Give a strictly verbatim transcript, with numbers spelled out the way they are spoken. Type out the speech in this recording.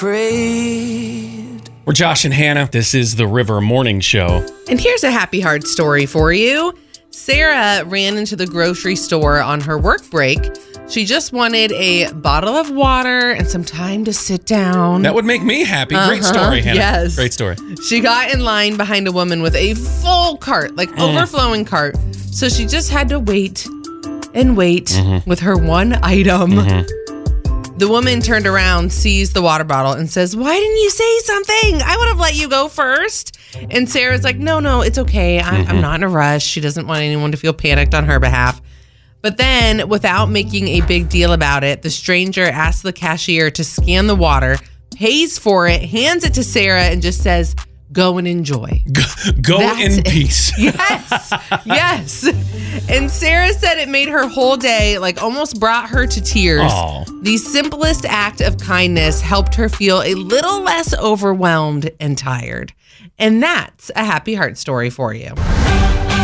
afraid. We're Josh and Hannah. This is the River Morning Show. And here's a happy heart story for you. Sarah ran into the grocery store on her work break. She just wanted a bottle of water and some time to sit down. That would make me happy. Uh-huh. Great story, Hannah. Yes. Great story. She got in line behind a woman with a full cart, like Mm. overflowing cart. So she just had to wait and wait Mm-hmm. with her one item. Mm-hmm. The woman turned around, sees the water bottle, and says, "Why didn't you say something? I would have let you go first." And Sarah's like, no, no, it's okay. I'm, Mm-hmm. I'm not in a rush. She doesn't want anyone to feel panicked on her behalf. But then, without making a big deal about it, the stranger asks the cashier to scan the water, pays for it, hands it to Sarah, and just says, "Go and enjoy." Go, go That's in it. peace. Yes, yes. And Sarah said it made her whole day, like almost brought her to tears. Aw. The simplest act of kindness helped her feel a little less overwhelmed and tired. And that's a happy heart story for you.